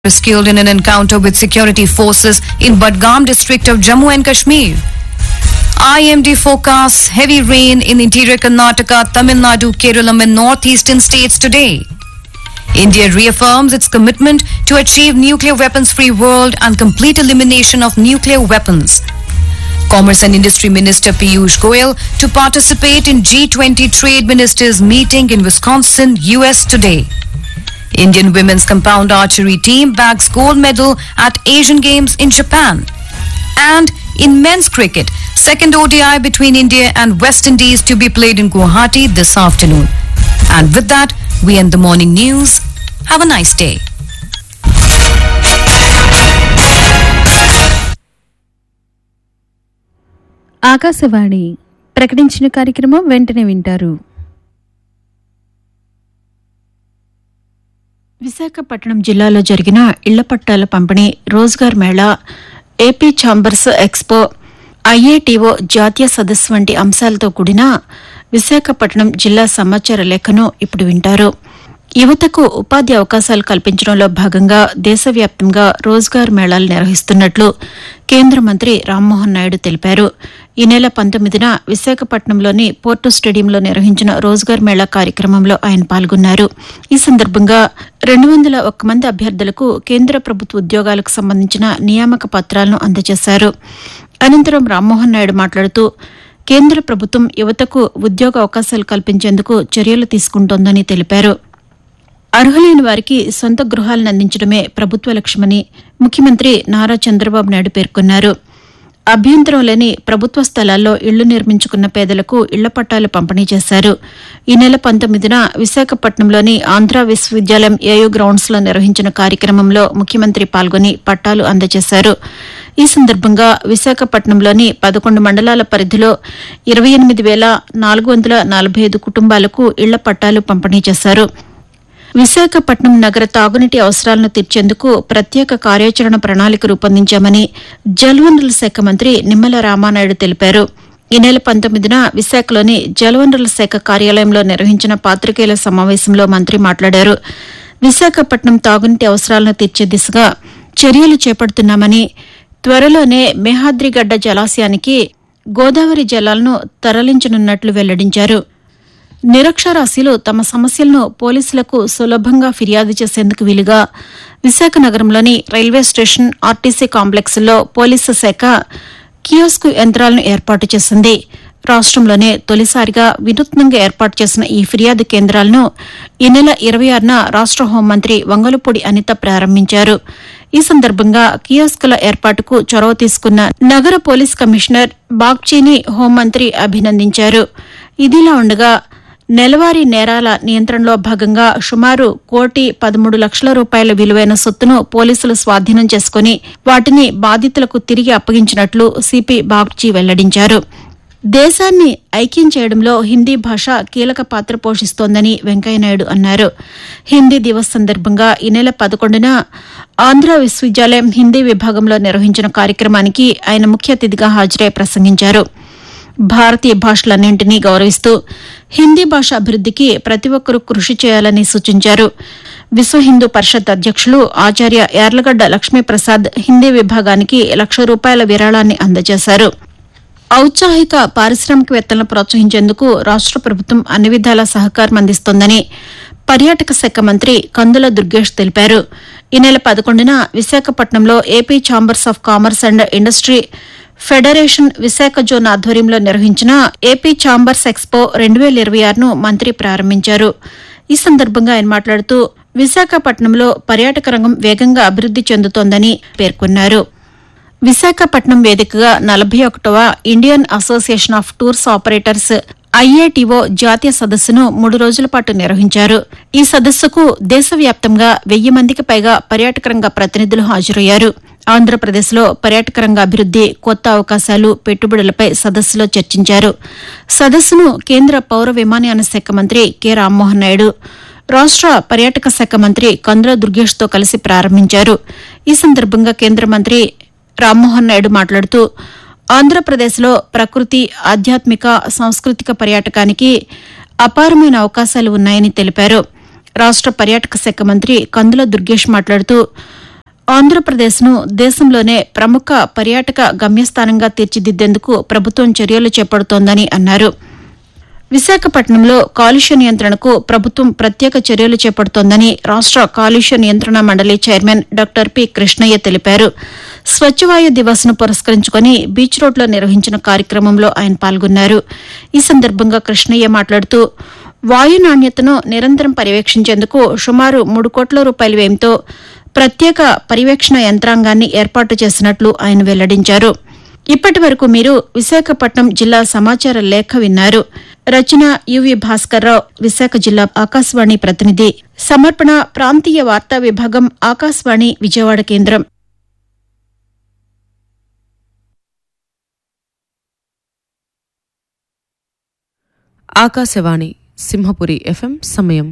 was killed in an encounter with security forces in Budgam district of Jammu and Kashmir. IMD forecasts heavy rain in interior Karnataka, Tamil Nadu, Kerala and northeastern states today. India reaffirms its commitment to achieve nuclear weapons-free world and complete elimination of nuclear weapons. Commerce and Industry Minister Piyush Goyal to participate in G20 Trade Ministers meeting in Wisconsin, US today. Indian women's compound archery team bags gold medal at Asian Games in Japan. And in men's cricket, second ODI between India and West Indies to be played in Guwahati this afternoon. And with that, we end the morning news. Have a nice day. Akashvani ప్రకటించిన కార్యక్రమం వెంటనే వింటారు. విశాఖపట్నం జిల్లాలో జరిగిన ఇళ్ల పట్టాల పంపిణీ, Rozgar Mela, AP chambers expo, IATO జాతీయ సదస్సు వంటి అంశాలతో కూడిన విశాఖపట్నం జిల్లా సమాచార లేఖను ఇప్పుడు వింటారు. యువతకు ఉపాధి అవకాశాలు కల్పించడంలో భాగంగా దేశవ్యాప్తంగా రోజ్గార్ మేళాలు నిర్వహిస్తున్నట్లు కేంద్ర మంత్రి రామ్మోహన్ నాయుడు తెలిపారు. ఈ నెల 19న విశాఖపట్నంలోని పోర్టు స్టేడియంలో నిర్వహించిన రోజ్గార్ మేళా కార్యక్రమంలో ఆయన పాల్గొన్నారు. ఈ సందర్భంగా 201 మంది అభ్యర్థులకు కేంద్ర ప్రభుత్వ ఉద్యోగాలకు సంబంధించిన నియామక పత్రాలను అందజేశారు. అనంతరం రామ్మోహన్ నాయుడు మాట్లాడుతూ కేంద్ర ప్రభుత్వం యువతకు ఉద్యోగ అవకాశాలు కల్పించేందుకు చర్యలు తీసుకుంటోందని తెలిపారు. అర్హులైన వారికి సొంత గృహాలను అందించడమే ప్రభుత్వ లక్ష్యమని ముఖ్యమంత్రి నారా చంద్రబాబు నాయుడు పేర్కొన్నారు. అభ్యంతరం లేని ప్రభుత్వ స్థలాల్లో ఇళ్లు నిర్మించుకున్న పేదలకు ఇళ్ల పట్టాలు పంపిణీ చేశారు. ఈ నెల 19న విశాఖపట్నంలోని ఆంధ్ర విశ్వవిద్యాలయం ఏయూ గ్రౌండ్స్లో నిర్వహించిన కార్యక్రమంలో ముఖ్యమంత్రి పాల్గొని పట్టాలు అందజేశారు. ఈ సందర్భంగా విశాఖపట్నంలోని 11 మండలాల పరిధిలో 28,445 కుటుంబాలకు ఇళ్ల పట్టాలు పంపిణీ చేశారు. విశాఖపట్నం నగర తాగునీటి అవసరాలను తీర్చేందుకు ప్రత్యేక కార్యాచరణ ప్రణాళిక రూపొందించామని జలవనరుల శాఖ మంత్రి నిమ్మల రామానాయుడు తెలిపారు. ఈ నెల 19న విశాఖలోని జలవనరుల శాఖ కార్యాలయంలో నిర్వహించిన పాత్రికేయుల సమావేశంలో మంత్రి మాట్లాడారు. విశాఖపట్నం తాగునీటి అవసరాలను తీర్చే దిశగా చర్యలు చేపడుతున్నామని, త్వరలోనే మేహాద్రిగడ్డ జలాశయానికి గోదావరి జలాలను తరలించనున్నట్లు వెల్లడించారు. నిరక్షరాస్యులు తమ సమస్యలను పోలీసులకు సులభంగా ఫిర్యాదు చేసేందుకు వీలుగా విశాఖ నగరంలోని రైల్వే స్టేషన్, ఆర్టీసీ కాంప్లెక్స్లో పోలీసు శాఖ కియోస్కు యంత్రాలను ఏర్పాటు చేసింది. రాష్ట్రంలోనే తొలిసారిగా వినూత్నంగా ఏర్పాటు చేసిన ఈ ఫిర్యాదు కేంద్రాలను ఈ నెల 26న రాష్ట్ర హోంమంత్రి వంగలపూడి అనిత ప్రారంభించారు. ఈ సందర్భంగా కియోస్కుల ఏర్పాటుకు చొరవ తీసుకున్న నగర పోలీస్ కమిషనర్ బాగ్చీని హోంమంత్రి అభినందించారు. ఇదిలా ఉండగా నెలవారీ నేరాల నియంత్రణలో భాగంగా సుమారు 1,13,00,000 రూపాయల విలువైన సొత్తును పోలీసులు స్వాధీనం చేసుకుని వాటిని బాధితులకు తిరిగి అప్పగించినట్లు సిపి బాగ్చీ వెల్లడించారు. దేశాన్ని ఐక్యం చేయడంలో హిందీ భాష కీలక పాత్ర పోషిస్తోందని వెంకయ్యనాయుడు అన్నారు. హిందీ దివస్ సందర్భంగా ఈ నెల 11న ఆంధ్ర విశ్వవిద్యాలయం హిందీ విభాగంలో నిర్వహించిన కార్యక్రమానికి ఆయన ముఖ్య అతిథిగా హాజరై ప్రసంగించారు. భారతీయ భాషలన్నింటినీ గౌరవిస్తూ హిందీ భాష అభివృద్దికి ప్రతి ఒక్కరూ కృషి చేయాలని సూచించారు. విశ్వ హిందూ పరిషత్ అధ్యక్షులు ఆచార్య యార్లగడ్డ లక్ష్మీప్రసాద్ హిందీ విభాగానికి ₹1,00,000 విరాళాన్ని అందజేశారు. ఔత్సాహిక పారిశ్రామికవేత్తలను ప్రోత్సహించేందుకు రాష్ట్ర ప్రభుత్వం అన్ని విధాలా సహకారం అందిస్తోందని పర్యాటక శాఖ మంత్రి కందుల దుర్గేష్ తెలిపారు. ఈ నెల 11న విశాఖపట్నంలో AP chambers of commerce and industry federation Visakha zone ఆధ్వర్యంలో నిర్వహించిన ఏపీ ఛాంబర్స్ ఎక్స్పో 2026ను మంత్రి ప్రారంభించారు. ఈ సందర్భంగా ఆయన మాట్లాడుతూ విశాఖపట్నంలో పర్యాటక రంగం వేగంగా అభివృద్ది చెందుతోందని పేర్కొన్నారు. విశాఖపట్నం వేదికగా 41వ Indian association of tours operators IATO జాతీయ సదస్సును 3 రోజుల పాటు నిర్వహించారు. ఈ సదస్సుకు దేశవ్యాప్తంగా 1000 మందికి పైగా పర్యాటక రంగ ప్రతినిధులు హాజరయ్యారు. ఆంధ్రప్రదేశ్లో పర్యాటక రంగ అభివృద్ది, కొత్త అవకాశాలు, పెట్టుబడులపై సదస్సులో చర్చించారు. సదస్సును కేంద్ర పౌర విమానయాన శాఖ మంత్రి కె రామ్మోహన్ నాయుడు, రాష్ట్ర పర్యాటక శాఖ మంత్రి కందుల దుర్గేష్తో కలిసి ప్రారంభించారు. ఈ సందర్భంగా కేంద్ర మంత్రి రామ్మోహన్ నాయుడు మాట్లాడుతూ ఆంధ్రప్రదేశ్లో ప్రకృతి, ఆధ్యాత్మిక, సాంస్కృతిక పర్యాటకానికి అపారమైన అవకాశాలు ఉన్నాయని తెలిపారు. రాష్ట్ర పర్యాటక శాఖ మంత్రి కందుల దుర్గేష్ మాట్లాడుతూ ఆంధ్రప్రదేశ్ను దేశంలోనే ప్రముఖ పర్యాటక గమ్యస్థానంగా తీర్చిదిద్దేందుకు ప్రభుత్వం చర్యలు చేపడుతోందని అన్నారు. విశాఖపట్నంలో కాలుష్య నియంత్రణకు ప్రభుత్వం ప్రత్యేక చర్యలు చేపడుతోందని రాష్ట కాలుష్య నియంత్రణ మండలి చైర్మన్ డాక్టర్ పి కృష్ణయ్య తెలిపారు. స్వచ్ఛవాయు దివస్ను పురస్కరించుకుని బీచ్ రోడ్లో నిర్వహించిన కార్యక్రమంలో ఆయన పాల్గొన్నారు. ఈ సందర్భంగా కృష్ణయ్య మాట్లాడుతూ వాయు నాణ్యతను నిరంతరం పర్యవేక్షించేందుకు సుమారు 3 కోట్ల రూపాయల వ్యయంతో ప్రత్యేక పర్యవేక్షణ యంత్రాంగాన్ని ఏర్పాటు చేసినట్లు ఆయన వెల్లడించారు. ఇప్పటి వరకు మీరు విశాఖపట్నం జిల్లా సమాచార లేఖ విన్నారు. రచన యువి భాస్కర్రావు, విశాఖ జిల్లా ఆకాశవాణి ప్రతినిధి. సమర్పణ ప్రాంతీయ వార్తా విభాగం, ఆకాశవాణి విజయవాడ కేంద్రం. ఆకాశవాణి సింహపురి FM సమయం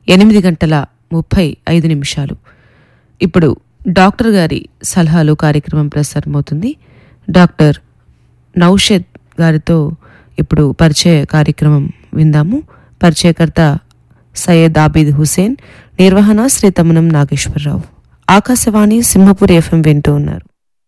8:35. ఇప్పుడు డాక్టర్ గారి సలహాలు కార్యక్రమం ప్రసారమవుతుంది. డాక్టర్ నౌషద్ గారితో ఇప్పుడు పరిచయ కార్యక్రమం విందాము. పరిచయకర్త సయ్యద్ ఆబిద్ హుసేన్, నిర్వహణ శ్రీ తమ్మనం నాగేశ్వరరావు. ఆకాశవాణి సింహపురి FM వింటూ ఉన్నారు.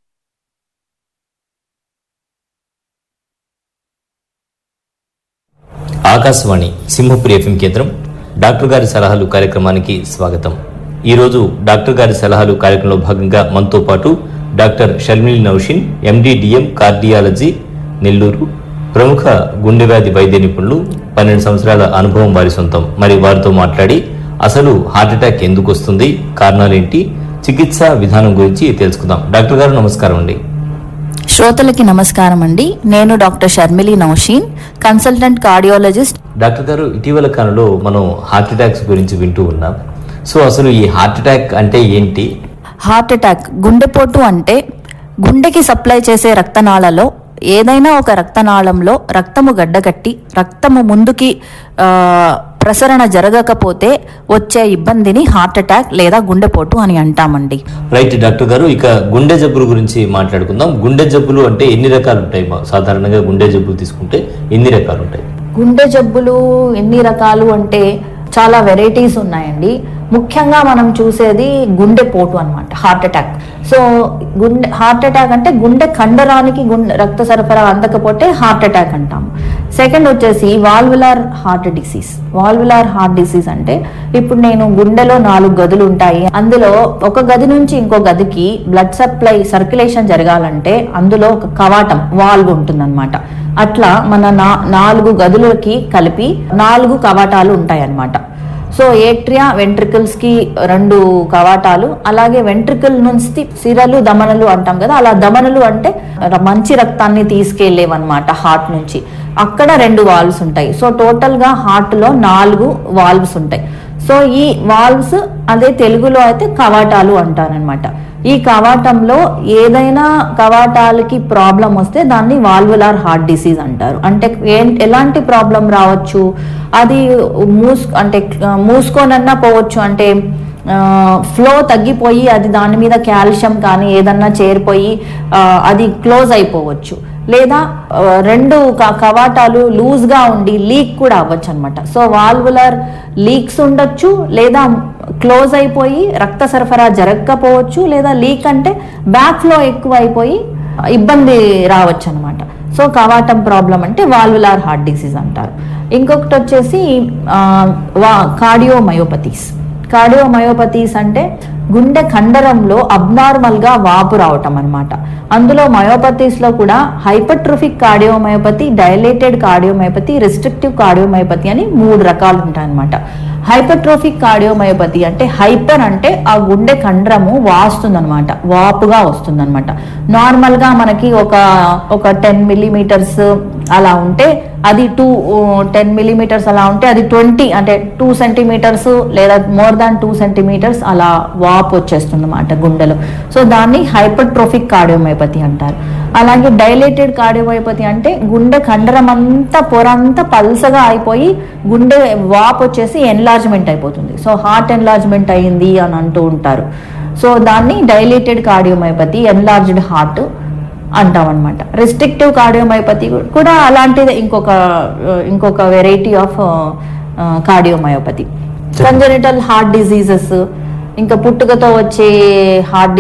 ఆకాశవాణి సింహపురి FM కేంద్రం. డాక్టర్ గారి సలహాలు కార్యక్రమానికి స్వాగతం. ఈరోజు డాక్టర్ గారి సలహాలు కార్యక్రమంలో భాగంగా మనతో పాటు doctor Sharmili Naushin, MD/DM cardiology, Nellore, ప్రముఖ గుండె వ్యాధి వైద్య నిపుణులు, 12 సంవత్సరాల అనుభవం వారి సొంతం. మరి వారితో మాట్లాడి అసలు హార్ట్ అటాక్ ఎందుకు వస్తుంది, కారణాలేంటి, చికిత్సా విధానం గురించి తెలుసుకుందాం. డాక్టర్ గారు నమస్కారం అండి. శ్రోతలకి నమస్కారం అండి. నేను doctor Sharmili Naushin, consultant cardiologist. Doctor గారు, ఇటీవల కాలంలో మనం హార్ట్ అటాక్స్ గురించి వింటూ ఉన్నాం. సో అసలు ఈ హార్ట్ అటాక్ అంటే ఏంటి? హార్ట్ అటాక్, గుండెపోటు అంటే గుండెకి సప్లై చేసే రక్తనాళాలలో ఏదైనా ఒక రక్తనాళంలో రక్తము గడ్డగట్టి రక్తము ముందుకి ప్రసరణ జరగకపోతే వచ్చే ఇబ్బందిని హార్ట్ అటాక్ లేదా గుండెపోటు అని అంటామండి. రైట్ డాక్టర్ గారు, ఇక గుండె జబ్బుల గురించి మాట్లాడుకుందాం. గుండె జబ్బులు అంటే ఎన్ని రకాలు ఉంటాయి? సాధారణంగా గుండె జబ్బులు తీసుకుంటే ఎన్ని రకాలు ఉంటాయి? గుండె జబ్బులు ఎన్ని రకాలు అంటే చాలా వెరైటీస్ ఉన్నాయండి. ముఖ్యంగా మనం చూసేది గుండెపోటు అన్నమాట, heart attack. So heart attack అంటే గుండె కండరానికి రక్త సరఫరా అందకపోతే హార్ట్ అటాక్ అంటాము. సెకండ్ వచ్చేసి valvular heart disease. Valvular heart disease అంటే ఇప్పుడు నేను గుండెలో 4 గదులు ఉంటాయి. అందులో ఒక గది నుంచి ఇంకో గదికి బ్లడ్ సప్లై సర్క్యులేషన్ జరగాలంటే అందులో ఒక కవాటం, వాల్వ్ ఉంటుందన్నమాట. అట్లా మన 4 గదులకి కలిపి 4 కవాటాలు ఉంటాయి అన్నమాట. సో ఏట్రియా, వెంట్రికల్స్ కి 2 కవాటాలు, అలాగే వెంట్రికల్ నుంచి సిరలు, దమనలు అంటాం కదా, అలా దమనలు అంటే మంచి రక్తాన్ని తీసుకెళ్లేవన్నమాట హార్ట్ నుంచి. అక్కడ 2 వాల్వ్స్ ఉంటాయి. సో టోటల్ గా హార్ట్ లో 4 వాల్వ్స్ ఉంటాయి. సో ఈ వాల్వ్స్ అదే తెలుగులో అయితే కవాటాలు అంటారనమాట. ఈ కవాటంలో ఏదైనా కవాటాలకి ప్రాబ్లం వస్తే దాన్ని వాల్వులార్ హార్ట్ డిసీజ్ అంటారు. అంటే ఎలాంటి ప్రాబ్లం రావచ్చు, అది మూసుకోనన్నా పోవచ్చు. అంటే ఫ్లో తగ్గిపోయి అది దాని మీద కాల్షియం కానీ ఏదన్నా చేరిపోయి అది క్లోజ్ అయిపోవచ్చు. లేదా 2 కవాటాలు లూజ్ గా ఉండి లీక్ కూడా అవ్వచ్చు అనమాట. సో వాల్వులర్ లీక్స్ ఉండొచ్చు, లేదా క్లోజ్ అయిపోయి రక్త సరఫరా జరగకపోవచ్చు, లేదా లీక్ అంటే బ్యాక్ ఫ్లో ఎక్కువ అయిపోయి ఇబ్బంది రావచ్చు అనమాట. సో కవాటం ప్రాబ్లం అంటే వాల్వులార్ హార్ట్ డిసీజ్ అంటారు. ఇంకొకటి వచ్చేసి కార్డియోమయోపతీస్. కార్డియోమయోపతీస్ అంటే గుండె కండరంలో అబ్నార్మల్ గా వాపు రావటం అనమాట. అందులో మయోపతీస్ లో కూడా hypertrophic cardiomyopathy, dilated cardiomyopathy, restrictive cardiomyopathy అని 3 రకాలు ఉంటాయి అనమాట. హైపర్ట్రోఫిక్ కార్డియోమయోపతి అంటే హైపర్ అంటే ఆ గుండె కండరము వాస్తుందనమాట, వాపుగా వస్తుందనమాట. నార్మల్ గా మనకి ఒక 10 మిల్లీమీటర్స్ అలా ఉంటే అది 10 మిల్లీమీటర్స్ అలా ఉంటే అది 20 అంటే 2 సెంటీమీటర్స్ లేదా మోర్ దాన్ 2 సెంటీమీటర్స్ అలా వాపు వచ్చేస్తుంది అన్నమాట గుండెలో. సో దాన్ని హైపర్ట్రోఫిక్ కార్డియోమయోపతి అంటారు. అలాగే డైలేటెడ్ కార్డియోమయోపతి అంటే గుండె కండరం అంతా పొరంతా పల్సగా అయిపోయి గుండె వాపు వచ్చేసి ఎన్లార్జ్మెంట్ అయిపోతుంది. సో హార్ట్ ఎన్లార్జ్మెంట్ అయ్యింది అని అంటూ ఉంటారు. సో దాన్ని డైలేటెడ్ కార్డియోమయోపతి, ఎన్లార్జ్డ్ హార్ట్ అంటాం అనమాట. రెస్ట్రిక్టివ్ కార్డియోమయోపతి కూడా అలాంటిదే, ఇంకొక variety of cardiomyopathy. Congenital heart diseases, ఇంకా పుట్టుకతో వచ్చే హార్ట్